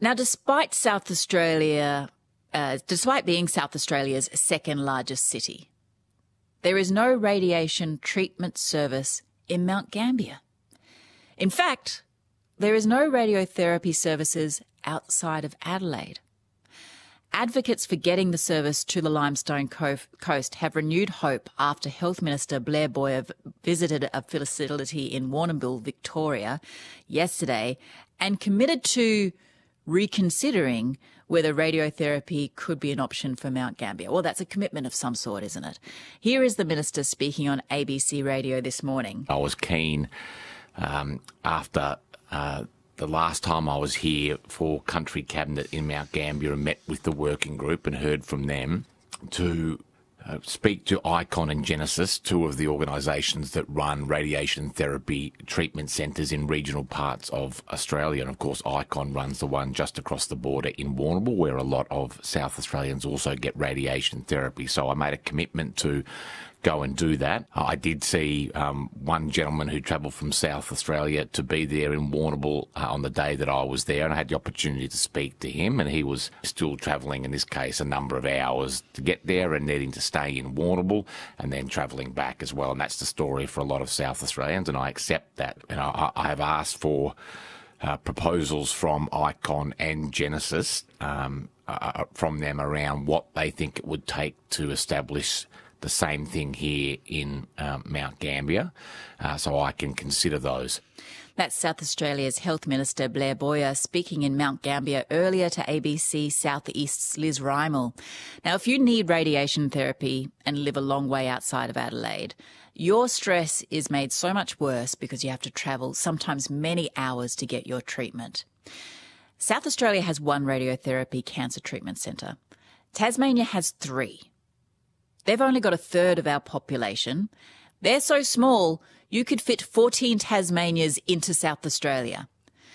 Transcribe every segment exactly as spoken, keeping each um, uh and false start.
Now, despite South Australia, uh, despite being South Australia's second largest city, there is no radiation treatment service in Mount Gambier. In fact, there is no radiotherapy services outside of Adelaide. Advocates for getting the service to the Limestone Coast have renewed hope after Health Minister Blair Boyer visited a facility in Warrnambool, Victoria, yesterday and committed to reconsidering whether radiotherapy could be an option for Mount Gambier. Well, that's a commitment of some sort, isn't it? Here is the Minister speaking on A B C Radio this morning. I was keen um, after... Uh, The last time I was here for Country Cabinet in Mount Gambier and met with the working group and heard from them to uh, speak to Icon and Genesis, two of the organisations that run radiation therapy treatment centres in regional parts of Australia. And of course, Icon runs the one just across the border in Warrnambool, where a lot of South Australians also get radiation therapy. So I made a commitment to go and do that. I did see um, one gentleman who travelled from South Australia to be there in Warrnambool uh, on the day that I was there, and I had the opportunity to speak to him, and he was still travelling, in this case, a number of hours to get there and needing to stay in Warrnambool and then travelling back as well. And that's the story for a lot of South Australians, and I accept that. And I, I have asked for uh, proposals from Icon and Genesis um, uh, from them around what they think it would take to establish the same thing here in um, Mount Gambier, uh, so I can consider those. That's South Australia's Health Minister Blair Boyer speaking in Mount Gambier earlier to A B C South East's Liz Rymel. Now, if you need radiation therapy and live a long way outside of Adelaide, your stress is made so much worse because you have to travel sometimes many hours to get your treatment. South Australia has one radiotherapy cancer treatment centre. Tasmania has three. They've only got a third of our population. They're so small, you could fit fourteen Tasmanias into South Australia.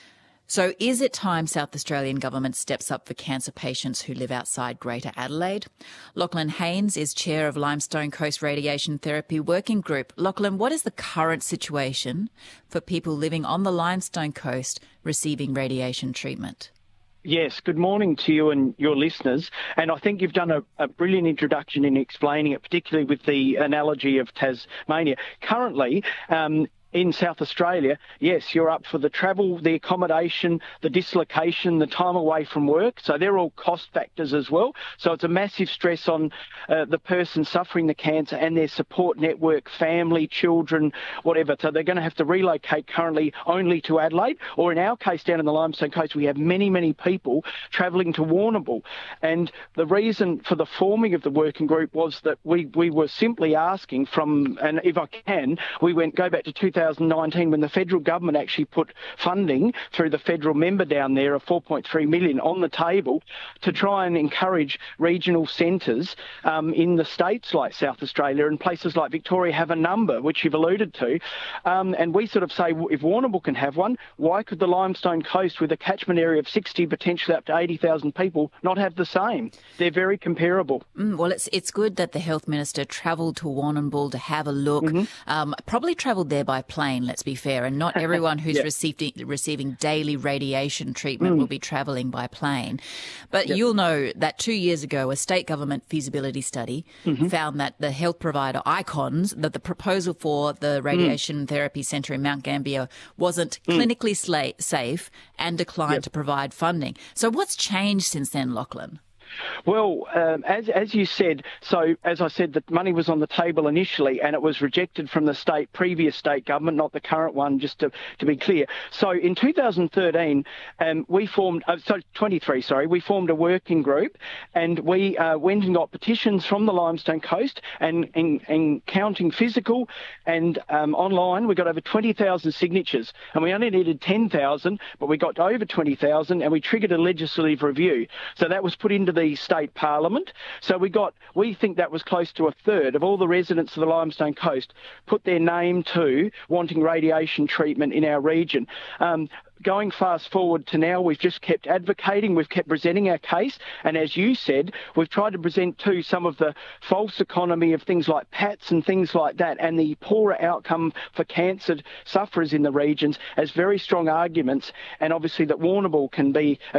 So is it time South Australian government steps up for cancer patients who live outside Greater Adelaide? Lachlan Haynes is chair of Limestone Coast Radiation Therapy Working Group. Lachlan, what is the current situation for people living on the Limestone Coast receiving radiation treatment? Yes, good morning to you and your listeners. And I think you've done a, a brilliant introduction in explaining it, particularly with the analogy of Tasmania. Currently, um, in South Australia, yes, you're up for the travel, the accommodation, the dislocation, the time away from work. So they're all cost factors as well. So it's a massive stress on uh, the person suffering the cancer and their support network, family, children, whatever. So they're going to have to relocate currently only to Adelaide, or in our case down in the Limestone Coast, we have many, many people travelling to Warrnambool. And the reason for the forming of the working group was that we, we were simply asking from, and if I can, we went, go back to two thousand nineteen when the federal government actually put funding through the federal member down there of four point three million dollars on the table to try and encourage regional centres um, in the states like South Australia, and places like Victoria have a number, which you've alluded to. Um, and we sort of say, if Warrnambool can have one, why could the Limestone Coast, with a catchment area of sixty, potentially up to eighty thousand people, not have the same? They're very comparable. Mm, well, it's it's good that the Health Minister travelled to Warrnambool to have a look. Mm-hmm. Um, probably travelled there by plane, let's be fair, and not everyone who's yep. receiving, receiving daily radiation treatment mm. will be travelling by plane. But yep. you'll know that two years ago, a state government feasibility study mm-hmm. found that the health provider Icons, that the proposal for the radiation mm. therapy centre in Mount Gambier wasn't mm. clinically sla- safe and declined yep. to provide funding. So what's changed since then, Lachlan? Well, um, as as you said, so as I said, the money was on the table initially and it was rejected from the state, previous state government, not the current one, just to, to be clear. So in two thousand thirteen, um, we formed, uh, so twenty-three, sorry, we formed a working group, and we uh, went and got petitions from the Limestone Coast, and, and, and counting physical and um, online, we got over twenty thousand signatures, and we only needed ten thousand, but we got over twenty thousand, and we triggered a legislative review. So that was put into the the state parliament. So we got, we think that was close to a third of all the residents of the Limestone Coast put their name to wanting radiation treatment in our region. Um, Going fast forward to now, we've just kept advocating, we've kept presenting our case, and as you said, we've tried to present too some of the false economy of things like P A Ts and things like that, and the poorer outcome for cancer sufferers in the regions as very strong arguments, and obviously that Warrnambool can be